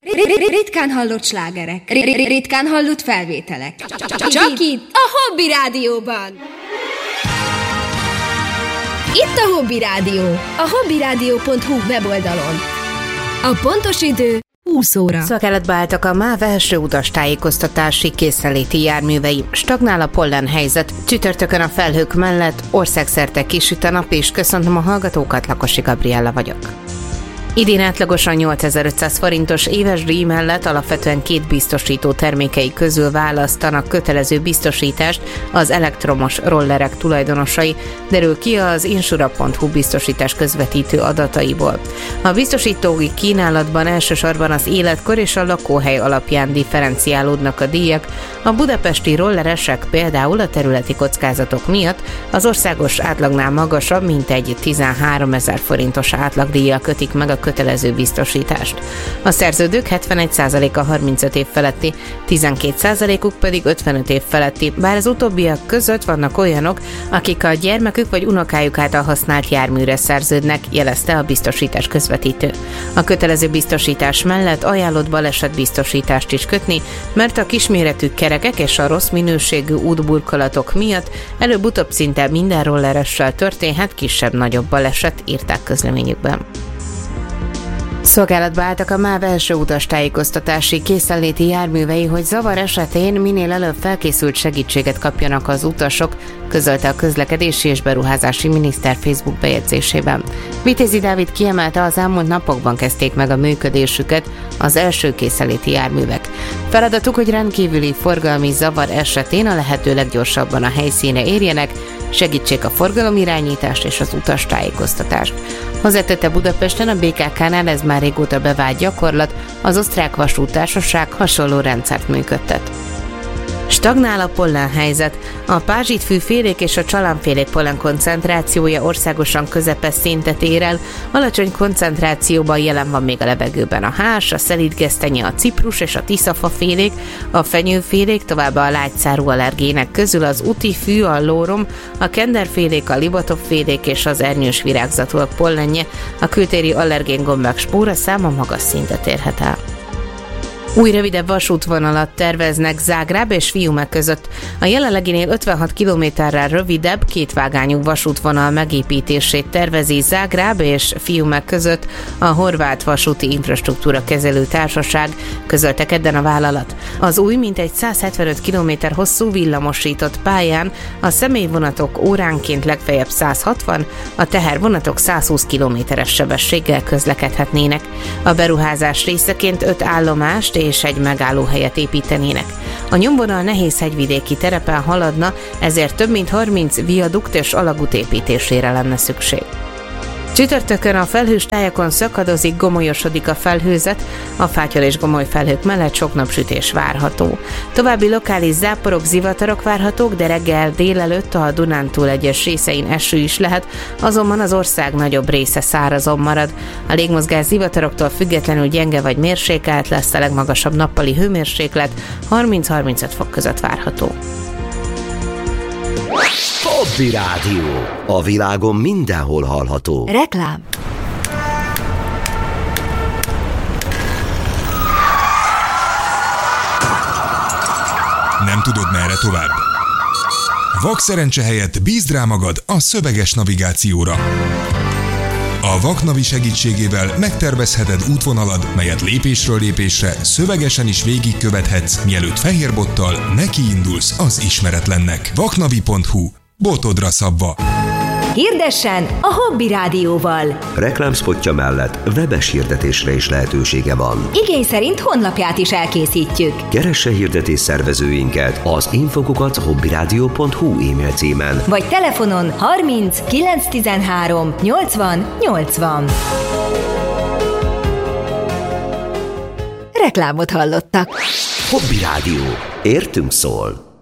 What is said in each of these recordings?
Ritkán hallott slágerek. Ritkán hallott felvételek. Csak itt, a Hobby Rádióban. Itt a Hobby Rádió, a hobbyradio.hu weboldalon. A pontos idő 20 óra. Szolgálatba álltak a MÁV első utastájékoztatási készenléti járművei. Stagnál a pollenhelyzet. Csütörtökön a felhők mellett országszerte kisüt a nap, és köszöntöm a hallgatókat, Lakosi Gabriella vagyok. Idén átlagosan 8500 forintos éves díj mellett alapvetően két biztosító termékei közül választanak kötelező biztosítást az elektromos rollerek tulajdonosai, derül ki az insura.hu biztosítás közvetítő adataiból. A biztosítói kínálatban elsősorban az életkor és a lakóhely alapján differenciálódnak a díjak. A budapesti rolleresek például a területi kockázatok miatt az országos átlagnál magasabb, mint egy 13 000 forintos átlagdíjjal kötik meg a kötelező biztosítást. A szerződők 71%-a 35 év feletti, 12%-uk pedig 55 év feletti, bár az utóbbiak között vannak olyanok, akik a gyermekük vagy unokájuk által használt járműre szerződnek, jelezte a biztosítás közvetítő. A kötelező biztosítás mellett ajánlott balesetbiztosítást is kötni, mert a kisméretű kerekek és a rossz minőségű útburkolatok miatt előbb-utóbb szinte minden rolleressel történhet kisebb-nagyobb baleset, írták közleményükben. Szolgálatba álltak a MÁV első utastájékoztatási készenléti járművei, hogy zavar esetén minél előbb felkészült segítséget kapjanak az utasok, közölte a közlekedési és beruházási miniszter Facebook bejegyzésében. Vitézi Dávid kiemelte, az elmúlt napokban kezdték meg a működésüket az első készenléti járművek. Feladatuk, hogy rendkívüli forgalmi zavar esetén a lehető leggyorsabban a helyszínre érjenek, segítsék a forgalomirányítást és az utastájékoztatást. Hozzátette, Budapesten a BKK-nál ez már régóta bevált gyakorlat, az Osztrák Vasúttársaság hasonló rendszert működtet. Stagnál a pollenhelyzet. A pázsitfűfélék és a csalánfélék pollen koncentrációja országosan közepes szintet ér el, alacsony koncentrációban jelen van még a levegőben a hás, a szelídgesztenye, a ciprus és a tiszafafélék, a fenyőfélék, továbbá a lágyszárú allergének közül az utifű, a lórom, a kenderfélék, a libatopfélék és az ernyős virágzatúak pollenje, a kültéri allergén gombák spóraszáma magas szintet érhet el. Új rövidebb vasútvonalat terveznek Zágráb és Fiume között. A jelenleginél 56 kilométerrel rövidebb kétvágányú vasútvonal megépítését tervezi Zágráb és Fiume között a Horvát Vasúti Infrastruktúra Kezelő Társaság, közölte kedden a vállalat. Az új, mintegy 175 km hosszú villamosított pályán a személyvonatok óránként legfeljebb 160, a tehervonatok 120 km-es sebességgel közlekedhetnének. A beruházás részeként 5 állomást és egy megállóhelyet építenének. A nyomvonal nehéz hegyvidéki terepen haladna, ezért több mint 30 viadukt és alagút építésére lenne szükség. Csütörtökön a felhős tájakon szakadozik, gomolyosodik a felhőzet, a fátyol és gomoly felhők mellett sok napsütés várható. További lokális záporok, zivatarok várhatók, de reggel délelőtt a Dunántúl egyes részein eső is lehet, azonban az ország nagyobb része szárazon marad. A légmozgás zivataroktól függetlenül gyenge vagy mérsékelt lesz, a legmagasabb nappali hőmérséklet 30-35 fok között várható. Hobby Rádió. A világon mindenhol hallható. Reklám. Nem tudod, merre tovább? Vakszerencse helyett bízd rá magad a szöveges navigációra. A Vaknavi segítségével megtervezheted útvonalad, melyet lépésről lépésre szövegesen is végigkövethetsz, mielőtt fehérbottal nekiindulsz az ismeretlennek. Vaknavi.hu. Botodra szabva. Hirdessen a Hobby Rádióval. Reklámszpotja mellett webes hirdetésre is lehetősége van. Igény szerint honlapját is elkészítjük. Keresse hirdetés szervezőinket az info@hobbyradio.hu e-mail címen. Vagy telefonon 30 913 80 80. Reklámot hallottak. Hobby Rádió. Értünk szól.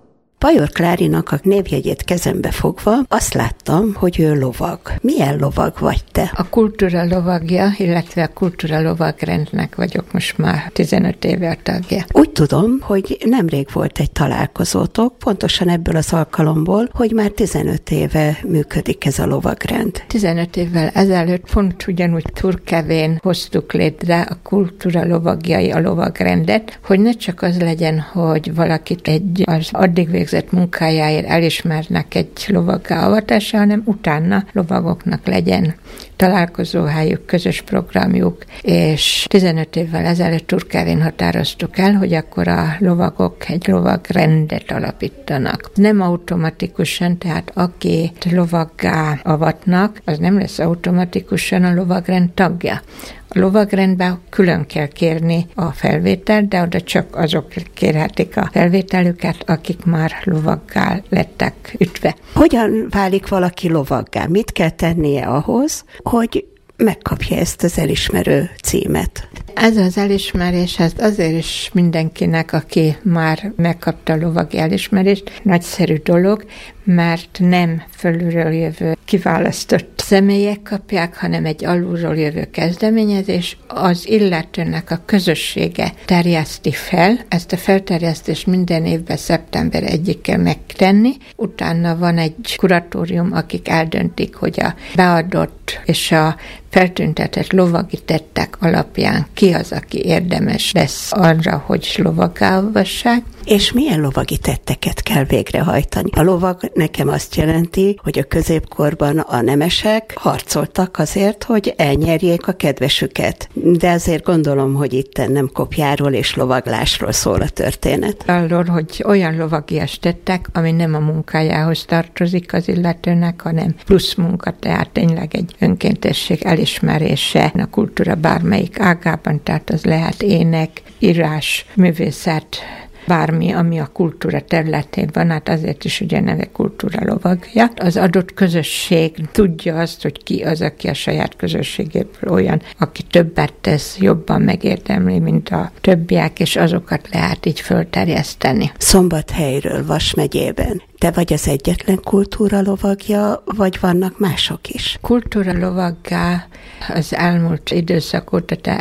Pajor Klárinak a névjegyét kezembe fogva azt láttam, hogy ő lovag. Milyen lovag vagy te? A kultúra lovagja, illetve a kultúra lovagrendnek vagyok most már 15 éve a tagja. Úgy tudom, hogy nemrég volt egy találkozótok, pontosan ebből az alkalomból, hogy már 15 éve működik ez a lovagrend. 15 évvel ezelőtt pont ugyanúgy Turkevén hoztuk létre a kultúra lovagjai a lovagrendet, hogy ne csak az legyen, hogy valakit az addig végzett munkájáért elismernek egy lovaggá avatása, hanem utána lovagoknak legyen találkozóhelyük, közös programjuk, és 15 évvel ezelőtt Turkevén határoztuk el, hogy akkor a lovagok egy lovagrendet alapítanak. Nem automatikusan, tehát aki lovaggá avatnak, az nem lesz automatikusan a lovagrend tagja. A lovagrendben külön kell kérni a felvételt, de oda csak azok kérhetik a felvételüket, akik már lovaggá lettek ütve. Hogyan válik valaki lovaggá? Mit kell tennie ahhoz, hogy megkapja ezt az elismerő címet? Ez az elismerés, ez azért is mindenkinek, aki már megkapta a lovagi elismerést, nagyszerű dolog, mert nem fölülről jövő kiválasztott személyek kapják, hanem egy alulról jövő kezdeményezés. Az illetőnek a közössége terjeszti fel, ezt a felterjesztést minden évben szeptember 1-ig kell megtenni, utána van egy kuratórium, akik eldöntik, hogy a beadott és a feltüntetett lovagi tettek alapján ki az, aki érdemes lesz arra, hogy lovaggá avassák. És milyen lovagi tetteket kell végrehajtani? A lovag nekem azt jelenti, hogy a középkorban a nemesek harcoltak azért, hogy elnyerjék a kedvesüket. De azért gondolom, hogy itt nem kopjáról és lovaglásról szól a történet. Arról, hogy olyan lovagias tettek, ami nem a munkájához tartozik az illetőnek, hanem plusz munka, tehát tényleg egy önkéntesség elismerése a kultúra bármelyik ágában, tehát az lehet ének, írás, művészet, bármi, ami a kultúra területén van, hát azért is ugye neve kultúra lovagja. Az adott közösség tudja azt, hogy ki az, aki a saját közösségéből olyan, aki többet tesz, jobban megérdemli, mint a többiek, és azokat lehet így fölterjeszteni. Szombathelyről, Vas megyében. Te vagy az egyetlen kultúra lovagja, vagy vannak mások is? Kultúra lovaggá az elmúlt időszak óta, tehát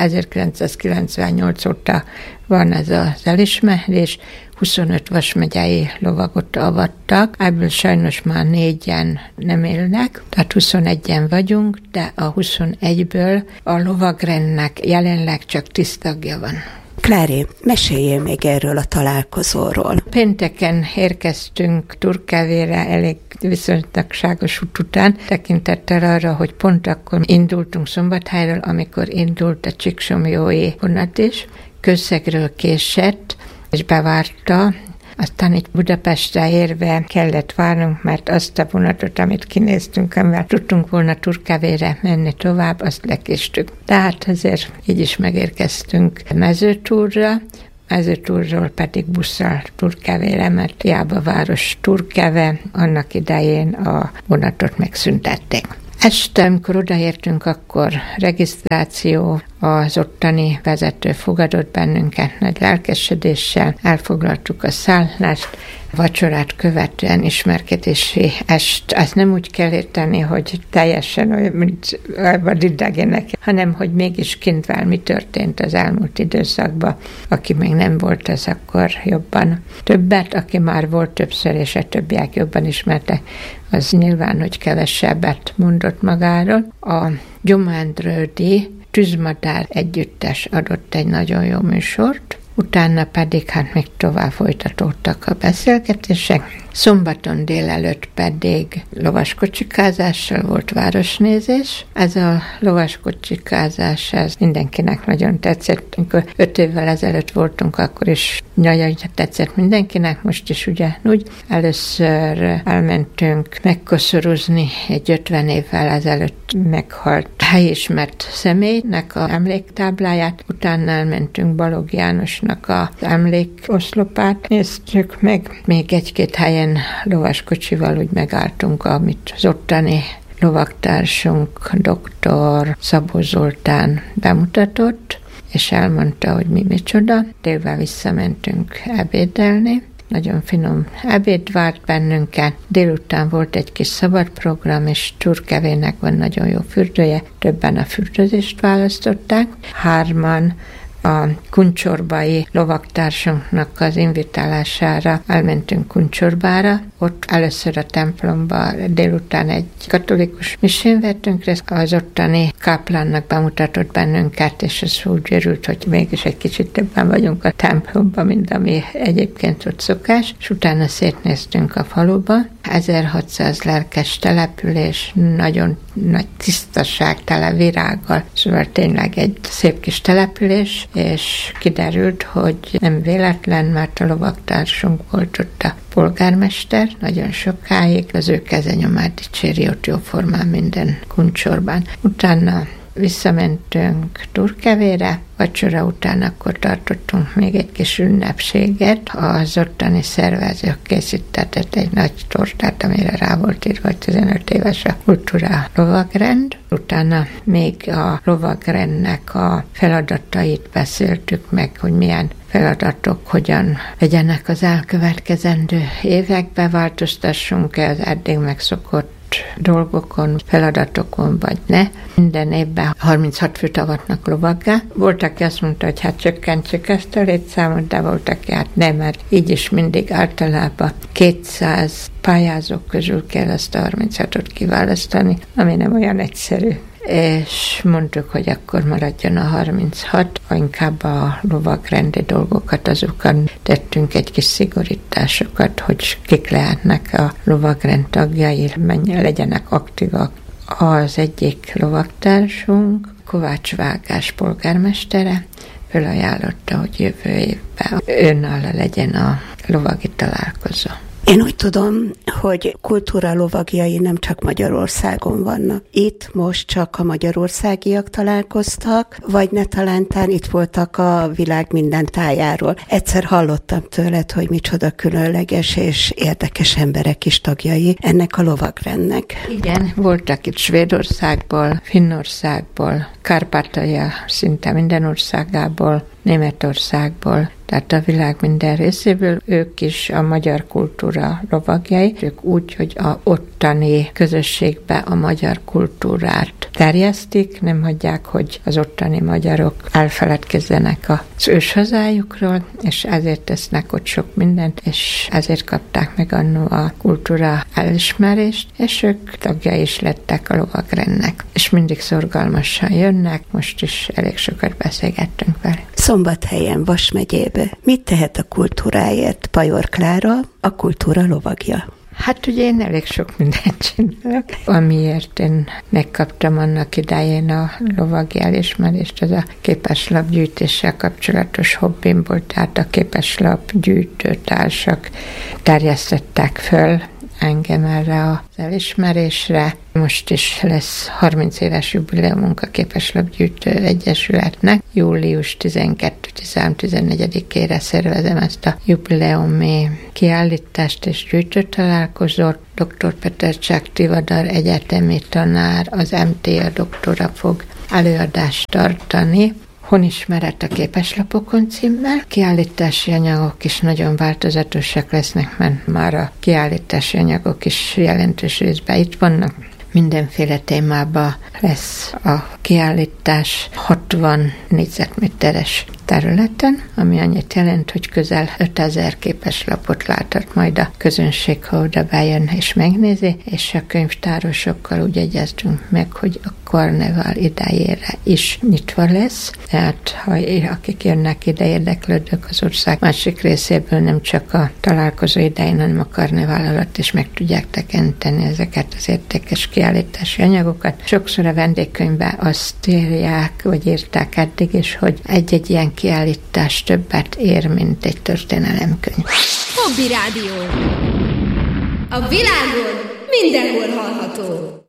1998 óta van ez az elismerés, 25 Vas megyei lovagot avattak, ebből sajnos már 4-en nem élnek, tehát 21-en vagyunk, de a 21-ből a lovagrendnek jelenleg csak 10 tagja van. Klári, meséljél még erről a találkozóról. Pénteken érkeztünk Turkevére elég viszonytagságos út után, tekintettel arra, hogy pont akkor indultunk Szombathelyről, amikor indult a Csíksomlyói vonat is. Kőszegről késett, és bevárta. Aztán itt Budapestre érve kellett várnunk, mert azt a vonatot, amit kinéztünk, amivel tudtunk volna Turkevére menni tovább, azt lekéstük. Tehát ezért így is megérkeztünk Mezőtúrra, Mezőtúrról pedig busszal Turkevére, mert hiába város Turkeve, annak idején a vonatot megszüntették. Este, amikor odaértünk, akkor regisztráció, az ottani vezető fogadott bennünket nagy lelkesedéssel, elfoglaltuk a szállást, vacsorát követően ismerkedési est. Ezt nem úgy kell érteni, hogy teljesen olyan, mint vadidegenek, hanem hogy mégis kintvel mi történt az elmúlt időszakban. Aki még nem volt, az akkor jobban többet, aki már volt többször, és a többiek jobban ismertek, az nyilván, hogy kevesebbet mondott magáról. A Gyománrődi Tűzmadár együttes adott egy nagyon jó műsort, utána pedig hát még tovább folytatódtak a beszélgetések. Szombaton délelőtt pedig lovaskocsikázással volt városnézés. Ez a lovaskocsikázás, ez mindenkinek nagyon tetszett. Amikor 5 évvel ezelőtt voltunk, akkor is nagyon tetszett mindenkinek, most is ugyanúgy. Először elmentünk megkoszorozni egy 50 évvel ezelőtt meghalt helyismert személynek a emléktábláját, utána elmentünk Balogh Jánosnak az emlékoszlopát, néztük meg, még egy-két helyen lovaskocsival úgy megálltunk, amit az ottani lovagtársunk, dr. Szabó Zoltán bemutatott, és elmondta, hogy mi micsoda. Délben visszamentünk ebédelni, nagyon finom ebéd várt bennünket. Délután volt egy kis szabad program, és Turkevének van nagyon jó fürdője, többen a fürdőzést választották. 3 a kuncsorbai lovaktársunknak az invitálására elmentünk Kuncsorbára. Ott először a templomba délután egy katolikus misén vettünk részt, az ottani káplánnak bemutatott bennünket, és ez úgy örült, hogy mégis egy kicsit többen vagyunk a templomban, mint ami egyébként ott szokás, és utána szétnéztünk a faluba. 1600 lelkes település, nagyon nagy tisztaság, tele virággal, szóval tényleg egy szép kis település, és kiderült, hogy nem véletlen, mert a lovagtársunk volt ott a polgármester nagyon sokáig, az ő kezenyomát dicséri ott jóformán minden Kuncsorban. Utána visszamentünk Turkevére, vacsora után akkor tartottunk még egy kis ünnepséget. Az ottani szervezők készítetett egy nagy tortát, amire rá volt írva, hogy 15 éves a kultúra lovagrend. Utána még a lovagrendnek a feladatait beszéltük meg, hogy milyen feladatok hogyan legyenek az elkövetkezendő években, változtassunk az eddig megszokott dolgokon, feladatokon, vagy ne. Minden évben 36 főt avatnak lovaggá. Volt, aki azt mondta, hogy hát csökkentsük ezt a létszámot, de volt, aki hát nem, mert így is mindig általában 200 pályázók közül kell ezt a 36-ot kiválasztani, ami nem olyan egyszerű. És mondtuk, hogy akkor maradjon a 36, inkább a lovagrendi dolgokat, azokon tettünk egy kis szigorításokat, hogy kik lehetnek a lovagrend tagjai, legyenek aktívak. Az egyik lovagtársunk, Kovács Vágás polgármestere, felajánlotta, hogy jövő évben önálló legyen a lovagi találkozó. Én úgy tudom, hogy kultúra lovagjai nem csak Magyarországon vannak. Itt most csak a magyarországiak találkoztak, vagy ne talántán itt voltak a világ minden tájáról. Egyszer hallottam tőled, hogy micsoda különleges és érdekes emberek is tagjai ennek a lovagrendnek. Igen, voltak itt Svédországból, Finnországból, Kárpátalja szinte minden országából, Németországból, tehát a világ minden részéből, ők is a magyar kultúra lovagjai, ők úgy, hogy a ottani közösségbe a magyar kultúrát terjesztik, nem hagyják, hogy az ottani magyarok elfeledkezzenek az őshazájukról, és ezért tesznek ott sok mindent, és ezért kapták meg annó a kultúra elismerést, és ők tagjai is lettek a lovagrendnek, és mindig szorgalmasan jönnek, most is elég sokat beszélgettünk vele. Szombathelyen, Vas megyébe. Mit tehet a kultúráért Pajor Klára, a kultúra lovagja? Hát ugye én elég sok mindent csinálok, amiért én megkaptam annak idején a lovagi elismerést, az a képeslapgyűjtéssel kapcsolatos hobbimból, tehát a képeslapgyűjtő társak terjesztettek föl engem erre az elismerésre. Most is lesz 30 éves jubileumunk a Képeslapgyűjtő Egyesületnek. Július 12-14-ére szervezem ezt a jubileumi kiállítást és gyűjtőtalálkozót. Dr. Petercsák Tivadar egyetemi tanár, az MTA doktora fog előadást tartani. Honismeret a képeslapokon címmel. Kiállítási anyagok is nagyon változatosak lesznek, mert már a kiállítási anyagok is jelentős részben itt vannak. Mindenféle témában lesz a kiállítás 60 négyzetméteres területen, ami annyit jelent, hogy közel 5000 képeslapot láthat majd a közönség, ha oda bejön és megnézi, és a könyvtárosokkal úgy egyeztünk meg, hogy a karneval idejére is nyitva lesz, tehát ha akik jönnek ide, érdeklődők az ország másik részéből, nem csak a találkozó idején, hanem a karneval alatt is meg tudják tekinteni ezeket az értékes kiállítási anyagokat. Sokszor a vendégkönyvben azt írják, vagy írták eddig is, hogy egy-egy ilyen kiállítás többet ér, mint egy történelemkönyv. Hobby Rádió. A világon mindenhol hallható.